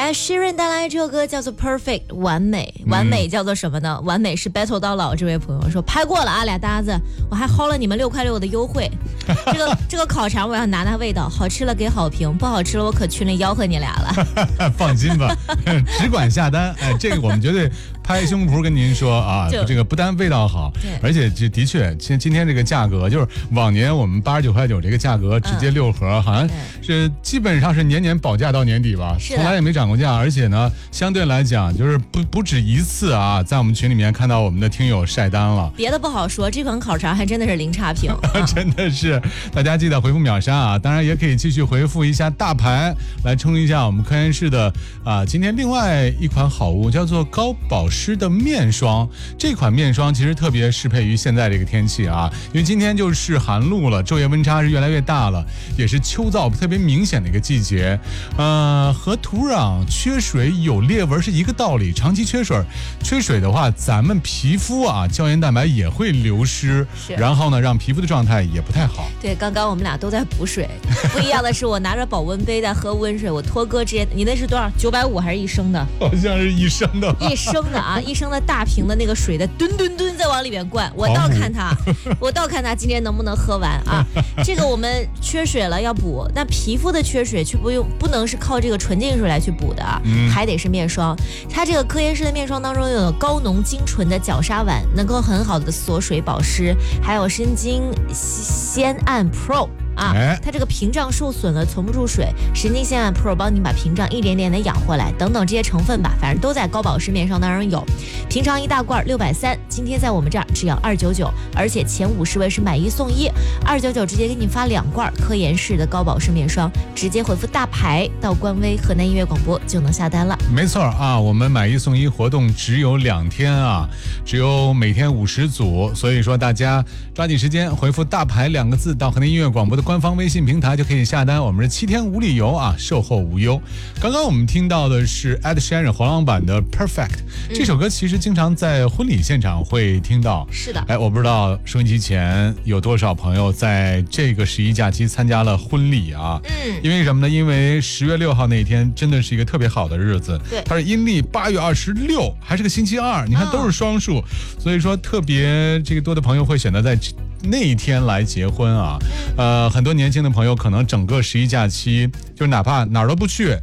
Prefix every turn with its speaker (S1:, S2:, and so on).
S1: 来，Sheeran 带来这首歌叫做 Perfect 完美，完美叫做什么呢？完美是 battle 到老。这位朋友说拍过了啊，俩搭子，我还薅了你们6块6的优惠。这个烤肠我要拿味道，好吃了给好评，不好吃了我可群里吆喝你俩了。
S2: 放心吧，只管下单。哎，这个我们绝对拍胸脯跟您说啊，这个不但味道好，而且这的确今天这个价格，就是往年我们89块9这个价格直接6盒，好像是基本上是年年保价到年底吧，从来也没涨过价。而且呢，相对来讲就是不止一次啊，在我们群里面看到我们的听友晒单了。
S1: 别的不好说，这款烤肠还真的是零差评，
S2: 真的是。大家记得回复秒杀啊，当然也可以继续回复一下大牌来冲一下我们科研室的今天另外一款好物，叫做高保湿的面霜。这款面霜其实特别适配于现在这个天气啊，因为今天就是寒露了，昼夜温差是越来越大了，也是秋燥特别明显的一个季节。和土壤缺水有裂纹是一个道理，长期缺水的话，咱们皮肤胶原蛋白也会流失，然后呢让皮肤的状态也不太好。
S1: 对，刚刚我们俩都在补水，不一样的是我拿着保温杯在喝温水，我托哥直接，你那是多少？950还是1升的？
S2: 好像是1升的
S1: ，1升的啊，1升的大瓶的那个水的吨再往里面灌，我倒看他今天能不能喝完啊？这个我们缺水了要补，那皮肤的缺水却不能是靠这个纯净水来去补的啊，还得是面霜。它这个科研室的面霜当中有高浓精纯的角鲨烷，能够很好的锁水保湿，还有生精酰胺 Pro。它这个屏障受损了存不住水，神经酰胺 Pro 帮你把屏障一点点的养回来，等等这些成分吧，反正都在高保湿面霜当中有。平常一大罐630，今天在我们这儿只要299，而且前50位是买1送1，299直接给你发2罐科研室的高保湿面霜，直接回复大牌到官微河南音乐广播就能下单了。
S2: 没错啊，我们买1送1活动只有2天啊，只有每天50组，所以说大家抓紧时间回复大牌2个字到河南音乐广播的官方微信平台就可以下单，我们是7天无理由啊，售后无忧。刚刚我们听到的是 Ed Sheeran 黄浪版的 Perfect，这首歌其实经常在婚礼现场会听到。
S1: 是的，
S2: 我不知道收音机前有多少朋友在这个11假期参加了婚礼啊？因为什么呢？因为10月6号那一天真的是一个特别好的日子，
S1: 对，
S2: 它是阴历8月26，还是个星期二，你看都是双数，所以说特别这个多的朋友会选择在那一天来结婚啊。很多年轻的朋友可能整个11假期就是哪怕哪儿都不去，